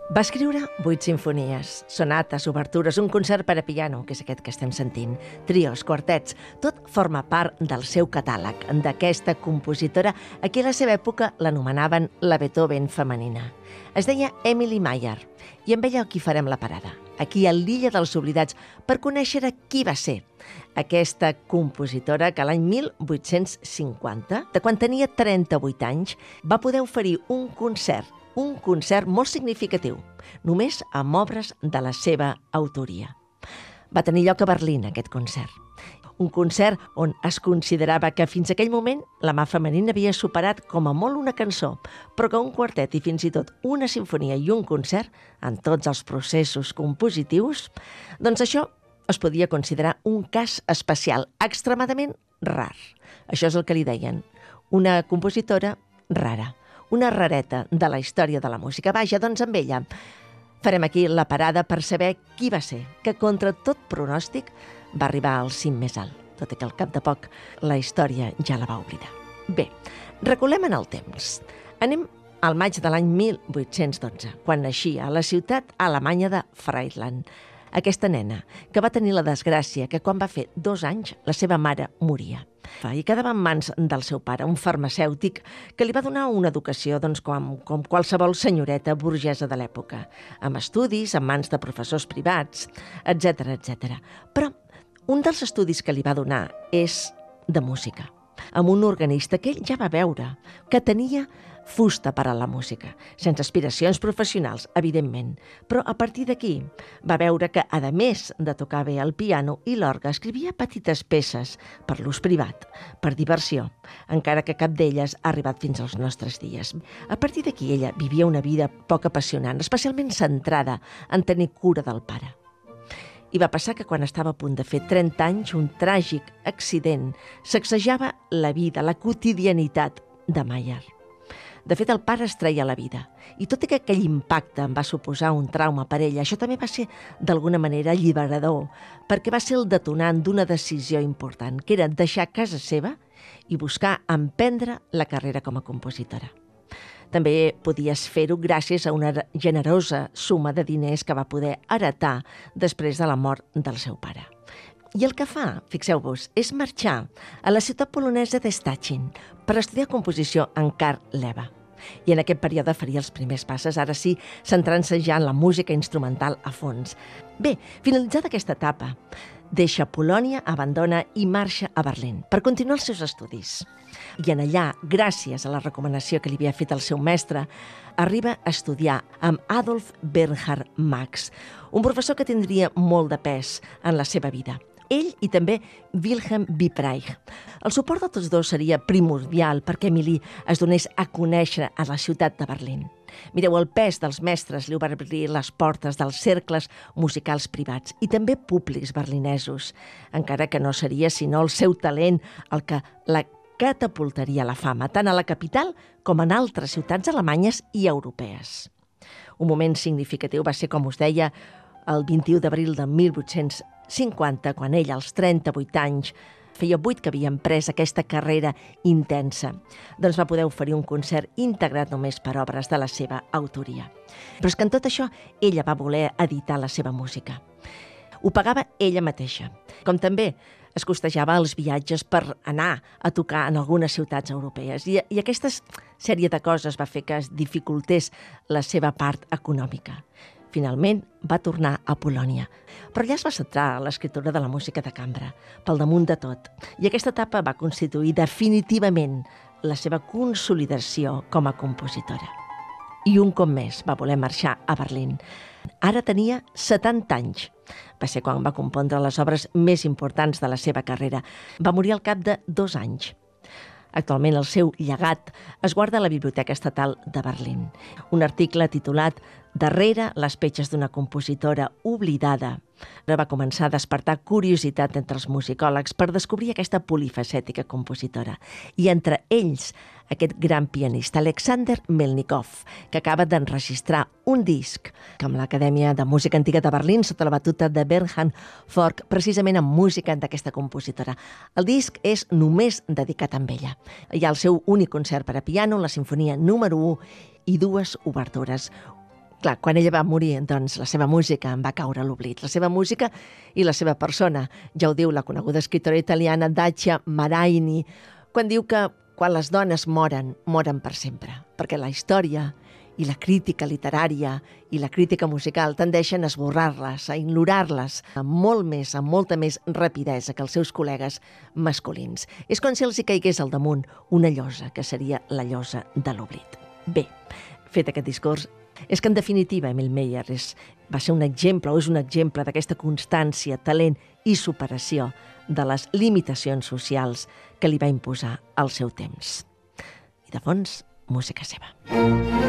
Va escriure 8 simfonies, sonates, obertures, un concert per a piano, que és aquest que estem sentint, trios, quartets. Tot forma part del seu catàleg, d'aquesta compositora, a qui a la seva època l'anomenaven la Beethoven femenina. Es deia Emily Meyer, i amb ella aquí farem la parada, aquí a l'Illa dels Oblidats, per conèixer qui va ser aquesta compositora que l'any 1850, de quan tenia 38 anys, va poder oferir un concert molt significatiu, només amb obres de la seva autoria. Va tenir lloc a Berlín, aquest concert. Un concert on es considerava que fins aquell moment la mà femenina havia superat com a molt una cançó, però que un quartet i fins i tot una simfonia i un concert, en tots els processos compositius, doncs això es podia considerar un cas especial, extremadament rar. Això és el que li deien, una compositora rara. Una rareta de la història de la música. Vaja, doncs amb ella farem aquí la parada per saber qui va ser, que contra tot pronòstic va arribar al cim més alt, tot i que al cap de poc la història ja la va oblidar. Bé, reculem en el temps. Anem al maig de l'any 1812, quan naixia a la ciutat alemanya de Friedland. Aquesta nena, que va tenir la desgràcia que quan va fer 2 anys la seva mare moria. I quedava en mans del seu pare, un farmacèutic, que li va donar una educació com qualsevol senyoreta burgesa de l'època, amb estudis, en mans de professors privats, etc. Però un dels estudis que li va donar és de música, amb un organista que ell ja va veure, que tenia fusta per a la música, sense aspiracions professionals, evidentment. Però a partir d'aquí va veure que, a més de tocar bé el piano i l'orgue, escrivia petites peces per l'ús privat, per diversió, encara que cap d'elles ha arribat fins als nostres dies. A partir d'aquí ella vivia una vida poc apassionant, especialment centrada en tenir cura del pare. I va passar que quan estava a punt de fer 30 anys, un tràgic accident sacsejava la vida, la quotidianitat de Meyer. De fet, el pare es treia la vida, i tot i que aquell impacte em va suposar un trauma per ella, això també va ser d'alguna manera alliberador, perquè va ser el detonant d'una decisió important, que era deixar casa seva i buscar emprendre la carrera com a compositora. També podies fer-ho gràcies a una generosa suma de diners que va poder heretar després de la mort del seu pare. I el que fa, fixeu-vos, és marxar a la ciutat polonesa de Stachin per estudiar composició en Karl Leva. I en aquest període faria els primers passes, ara sí, centrant-se ja en la música instrumental a fons. Bé, finalitzada aquesta etapa, deixa Polònia, abandona i marxa a Berlín per continuar els seus estudis. I en allà, gràcies a la recomanació que li havia fet el seu mestre, arriba a estudiar amb Adolf Bernhard Max, un professor que tindria molt de pes en la seva vida. Ell i també Wilhelm Wiepreich. El suport de tots dos seria primordial perquè Emily es donés a conèixer a la ciutat de Berlín. Mireu, el pes dels mestres li va obrir les portes dels cercles musicals privats i també públics berlinesos, encara que no seria sinó el seu talent el que la catapultaria a la fama, tant a la capital com en altres ciutats alemanyes i europees. Un moment significatiu va ser, com us deia, el 21 d'abril de 1850, quan ell, als 38 anys, feia 8 que havia emprès aquesta carrera intensa, doncs va poder oferir un concert integrat només per obres de la seva autoria. Però és que en tot això ella va voler editar la seva música. Ho pagava ella mateixa, com també es costejava els viatges per anar a tocar en algunes ciutats europees. I aquesta sèrie de coses va fer que es dificultés la seva part econòmica. Finalment va tornar a Polònia, però allà es va centrar a l'escriptura de la música de cambra, pel damunt de tot, i aquesta etapa va constituir definitivament la seva consolidació com a compositora. I un cop més va voler marxar a Berlín. Ara tenia 70 anys. Va ser quan va compondre les obres més importants de la seva carrera. Va morir al cap de 2 anys. Actualment el seu llegat es guarda a la Biblioteca Estatal de Berlín. Un article titulat «Darrere les petges d'una compositora oblidada» va començar a despertar curiositat entre els musicòlegs per descobrir aquesta polifacètica compositora. I entre ells, aquest gran pianista, Alexander Melnikov, que acaba d'enregistrar un disc amb l'Acadèmia de Música Antiga de Berlín sota la batuta de Bernhard Fork, precisament amb música d'aquesta compositora. El disc és només dedicat a ella. Hi ha el seu únic concert per a piano, la sinfonia número 1 i 2 obertures. Clar, quan ella va morir, doncs la seva música en va caure a l'oblit. La seva música i la seva persona. Ja ho diu la coneguda escriptora italiana Dacia Maraini, quan diu que quan les dones moren, moren per sempre. Perquè la història i la crítica literària i la crítica musical tendeixen a esborrar-les, a ignorar-les amb molta més rapidesa que els seus col·legues masculins. És com si els hi caigués al damunt una llosa, que seria la llosa de l'oblit. Bé, fet aquest discurs, és que en definitiva Emil Meyer va ser un exemple o és un exemple d'aquesta constància, talent i superació de les limitacions socials que li va imposar el seu temps. I de fons, música seva.